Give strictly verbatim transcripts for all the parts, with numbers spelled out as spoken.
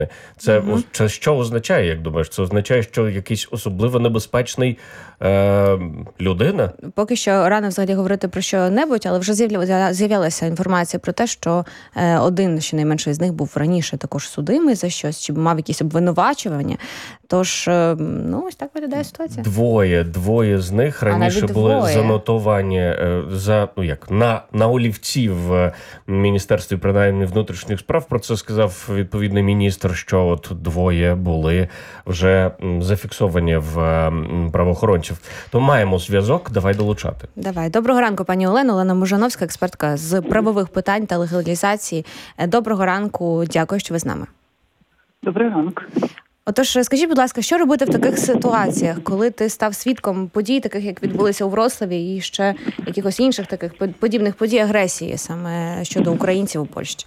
Це, Угу. це що означає, як думаєш? Це означає, що якийсь особливо небезпечний е, людина? Поки що рано взагалі говорити про що-небудь, але вже з'явилася інформація про те, що е, один, щонайменше, з них був раніше також судимий за щось, чи мав якісь обвинувачування. Тож, е, ну, ось так виглядає ситуація. Двоє, двоє з них раніше були двоє. занотовані е, за, ну як, на, на олівці в Міністерстві, принаймні, внутрішніх справ. Про це сказав відповідний міністр, що от двоє були вже зафіксовані в правоохоронців. То маємо зв'язок, давай долучати. Давай. Доброго ранку, пані Олено. Олена Мужановська, експертка з правових питань та легалізації. Доброго ранку, дякую, що ви з нами. Добрий ранок. Отож, скажіть, будь ласка, що робити в таких ситуаціях, коли ти став свідком подій, таких, як відбулися у Вроцлаві, і ще якихось інших таких подібних подій агресії саме щодо українців у Польщі?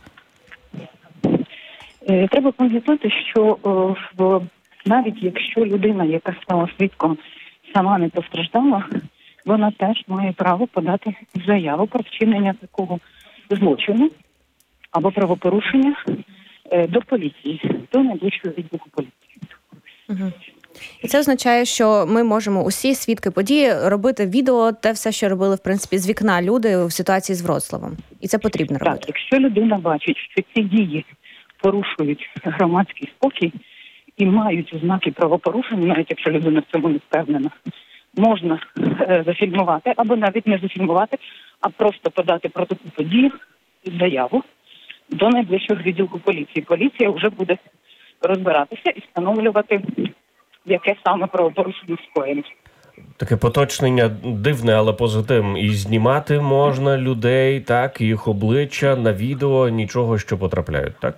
Треба пам'ятати, що в навіть якщо людина, яка стала свідком, сама не постраждала, вона теж має право подати заяву про вчинення такого злочину або правопорушення до поліції, до найближчого відділку поліції. Угу. І це означає, що ми можемо усі свідки події робити відео, те все, що робили, в принципі, з вікна люди в ситуації з Вроцлавом. І це потрібно робити. Так, якщо людина бачить, що ці дії порушують громадський спокій і мають ознаки правопорушення, навіть якщо людина в цьому не впевнена, можна е, зафільмувати, або навіть не зафільмувати, а просто подати про таку подію, заяву до найближчого відділку поліції. Поліція вже буде розбиратися і встановлювати, яке саме правопорушення скоєно. Таке поточнення дивне, але позитивне. І знімати можна людей, так, їх обличчя на відео, нічого, що потрапляють, так?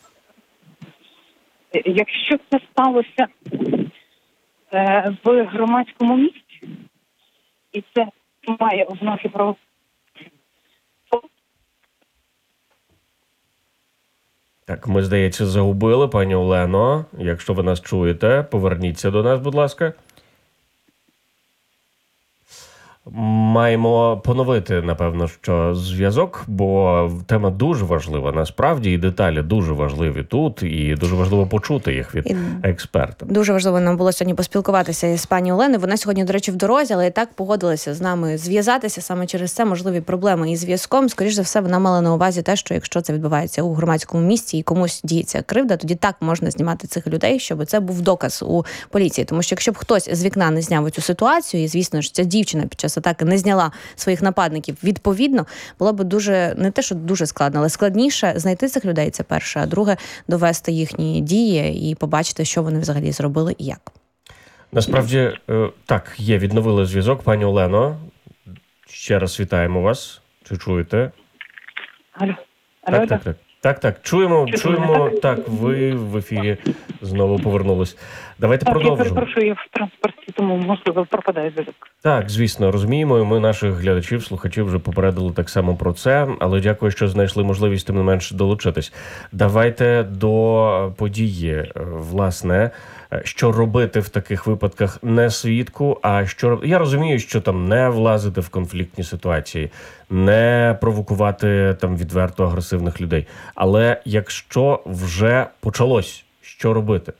Якщо це сталося е, в громадському місці, і це має ознаки про... Так, ми, здається, загубили, пані Олено. Якщо ви нас чуєте, поверніться до нас, будь ласка. Маємо поновити, напевно, що зв'язок, бо тема дуже важлива, насправді, і деталі дуже важливі тут, і дуже важливо почути їх від експерта. Дуже важливо нам було сьогодні поспілкуватися із пані Оленою. Вона сьогодні, до речі, в дорозі, але і так погодилася з нами зв'язатися. Саме через це можливі проблеми із зв'язком. Скоріш за все, вона мала на увазі те, що якщо це відбувається у громадському місці і комусь діється кривда, тоді так можна знімати цих людей, щоб це був доказ у поліції. Тому що якщо б хтось з вікна не зняв цю ситуацію, і, звісно ж, ця дівчина під час атаки не зняла своїх нападників, відповідно, було б дуже, не те, що дуже складно, але складніше знайти цих людей, це перше, а друге, довести їхні дії і побачити, що вони взагалі зробили і як. Насправді, так, є, відновили зв'язок. Пані Олено, ще раз вітаємо вас. Чи чуєте? Алло. Так, Алло, так, так. Так, так, чуємо, чуємо, так, ви в ефірі знову повернулись. Давайте так, продовжимо. Я перепрошую, я в транспорті, тому, можливо, пропадає зв'язок. Так, звісно, розуміємо, і ми наших глядачів, слухачів вже попередили так само про це, але дякую, що знайшли можливість, тим не менше, долучитись. Давайте до події, власне, що робити в таких випадках не свідку, а що... Я розумію, що там не влазити в конфліктні ситуації, не провокувати там відверто агресивних людей. Але якщо вже почалось, що робити?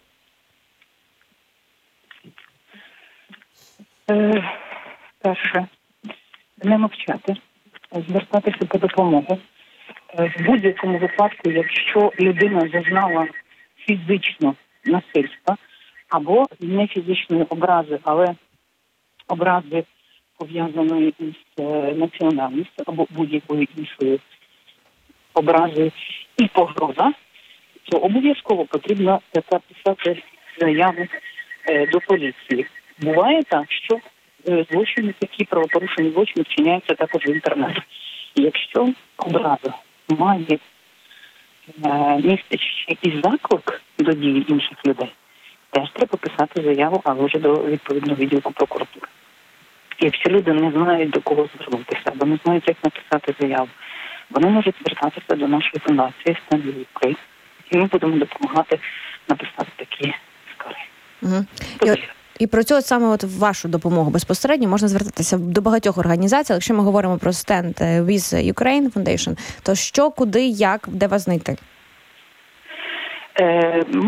Е, перше, не мовчати, звертатися по допомогу. Е, в будь-якому випадку, якщо людина зазнала фізично насильства, або не фізичної образи, але образи пов'язаної із е, національністю, або будь-якою іншою образою і погроза, то обов'язково потрібно записати заяву е, до поліції. Буває так, що е, злочини, такі правопорушені злочини вчиняються також в інтернеті. І якщо образа має е, містить ще і заклик до дії інших людей, теж треба писати заяву, але вже до відповідного відділку прокуратури. Якщо люди не знають, до кого звернутися, або не знають, як написати заяву, вони можуть звертатися до нашої фундації «Stand with Ukraine», і ми будемо допомагати написати такі скарги. Угу. І, і про цю саме от вашу допомогу безпосередньо можна звертатися до багатьох організацій. Якщо ми говоримо про «Stand with Ukraine Foundation», то що, куди, як, де вас знайти? Е,